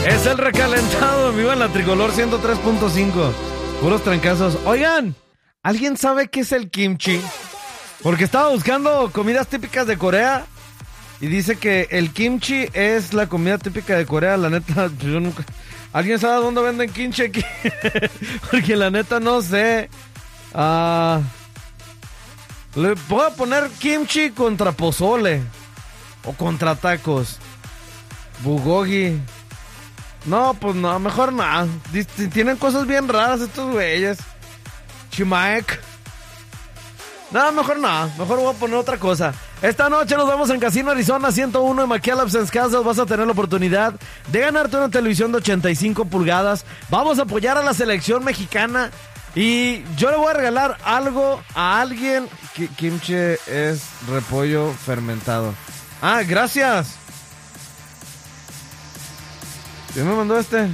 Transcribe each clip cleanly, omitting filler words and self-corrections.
Es el recalentado, viva la Tricolor 103.5. Puros trancazos. Oigan, ¿alguien sabe qué es el kimchi? Porque estaba buscando comidas típicas de Corea y dice que el kimchi es la comida típica de Corea. La neta, yo nunca... ¿Alguien sabe dónde venden kimchi aquí? Porque la neta no sé. Le puedo poner kimchi contra pozole o contra tacos. Bulgogi. No, pues no, mejor nada. Tienen cosas bien raras estos güeyes. Chimaek. No, mejor nada. Mejor voy a poner otra cosa. Esta noche nos vemos en Casino Arizona 101 en McAllen Castle. Vas a tener la oportunidad de ganarte una televisión de 85 pulgadas. Vamos a apoyar a la selección mexicana. Y yo le voy a regalar algo a alguien. Kimchi es repollo fermentado. Ah, gracias. ¿Quién me mandó este?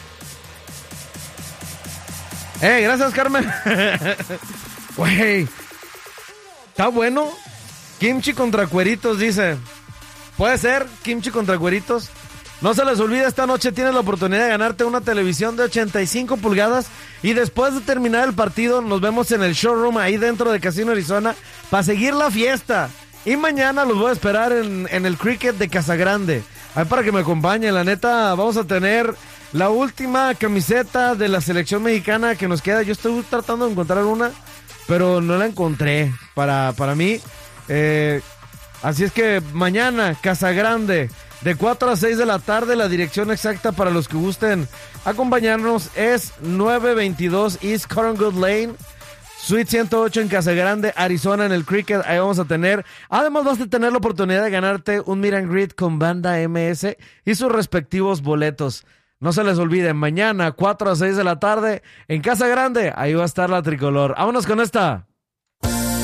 Gracias, Carmen. Güey, está bueno. Kimchi contra cueritos, dice. ¿Puede ser kimchi contra cueritos? No se les olvide, esta noche tienes la oportunidad de ganarte una televisión de 85 pulgadas. Y después de terminar el partido, nos vemos en el showroom ahí dentro de Casino Arizona para seguir la fiesta. Y mañana los voy a esperar en el cricket de Casagrande. Ahí para que me acompañen. La neta, vamos a tener la última camiseta de la selección mexicana que nos queda. Yo estoy tratando de encontrar una, pero no la encontré para mí. Así es que mañana, Casagrande, de 4 a 6 de la tarde. La dirección exacta para los que gusten acompañarnos es 922 East Cotton Good Lane, Suite 108 en Casagrande, Arizona, en el cricket. Ahí vamos a tener. Además vas a tener la oportunidad de ganarte un meet and greet con Banda MS y sus respectivos boletos. No se les olvide, mañana 4 a 6 de la tarde en Casagrande. Ahí va a estar la Tricolor. Vámonos con esta.